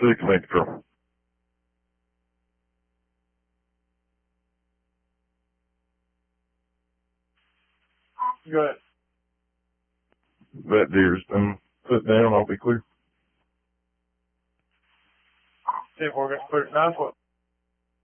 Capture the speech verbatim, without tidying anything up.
six, make control. Go ahead. That deer's been put down. I'll be clear. ten four, got clear. nine foot.